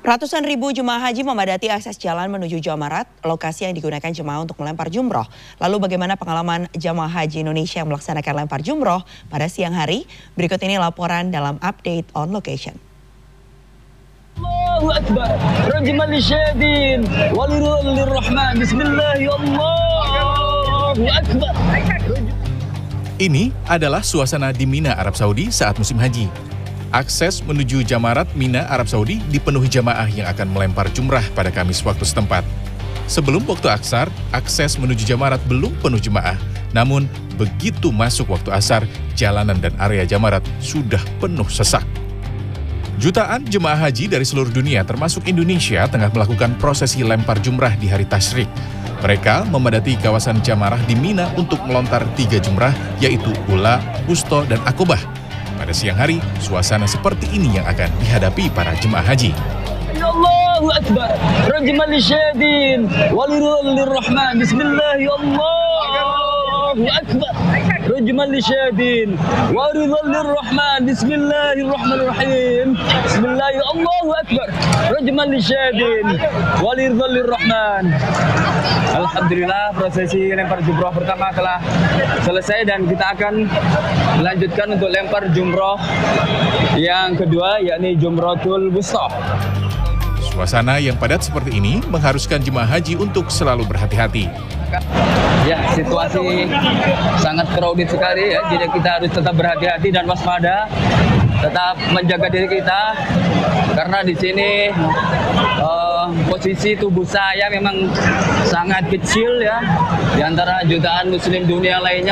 Ratusan ribu jemaah haji memadati akses jalan menuju Jamarat, lokasi yang digunakan jemaah untuk melempar jumroh. Lalu bagaimana pengalaman jemaah haji Indonesia yang melaksanakan lempar jumroh pada siang hari? Berikut ini laporan dalam update on location. Allahu Akbar, rajman lisyadin, walirrahman, bismillah, Allahu Akbar. Ini adalah suasana di Mina, Arab Saudi saat musim haji. Akses menuju Jamarat Mina, Arab Saudi dipenuhi jamaah yang akan melempar jumrah pada Kamis waktu setempat. Sebelum waktu Asar, akses menuju Jamarat belum penuh jemaah. Namun, begitu masuk waktu Asar, jalanan dan area Jamarat sudah penuh sesak. Jutaan jemaah haji dari seluruh dunia termasuk Indonesia tengah melakukan prosesi lempar jumrah di hari Tasyrik. Mereka memadati kawasan Jamarat di Mina untuk melontar 3 jumrah yaitu Ula, Wusto, dan Aqobah. Pada siang hari, suasana seperti ini yang akan dihadapi para jemaah haji. Allahu Akbar, rajman lisyadin, walirrahman, bismillah, Allahu Akbar. Rajman lisyadin, walirrahman, bismillahirrahmanirrahim. Bismillah, Allahu Akbar. Rajman lisyadin, walirrahman. Alhamdulillah, prosesi lempar jumroh pertama telah selesai dan kita akan melanjutkan untuk lempar jumroh yang kedua, yakni Jumratul Wusta. Suasana yang padat seperti ini mengharuskan jemaah haji untuk selalu berhati-hati. Ya, situasi sangat crowded sekali ya, jadi kita harus tetap berhati-hati dan waspada, tetap menjaga diri kita karena di sini posisi tubuh saya memang sangat kecil ya di antara jutaan muslim dunia lainnya.